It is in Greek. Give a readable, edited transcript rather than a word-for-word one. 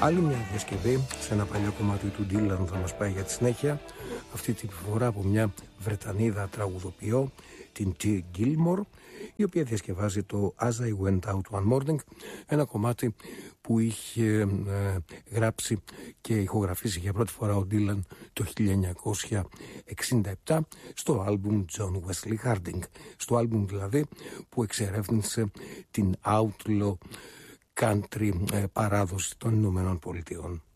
Άλλη μια διασκευή σε ένα παλιό κομμάτι του Dylan θα μας πάει για τη συνέχεια, αυτή τη φορά από μια Βρετανίδα τραγουδοποιό, την T. Gilmore, η οποία διασκευάζει το As I Went Out One Morning, ένα κομμάτι που είχε γράψει και ηχογραφήσει για πρώτη φορά ο Dylan το 1967 στο άλμπουμ John Wesley Harding, στο άλμπουμ δηλαδή που εξερεύνησε την outlaw country παράδοση των Ηνωμένων Πολιτειών.